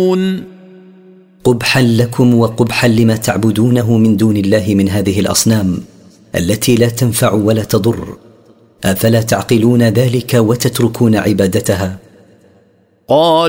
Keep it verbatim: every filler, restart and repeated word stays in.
قبحا لكم وقبحا لما تعبدونه من دون الله من هذه الأصنام التي لا تنفع ولا تضر، أفلا تعقلون ذلك وتتركون عبادتها؟ قال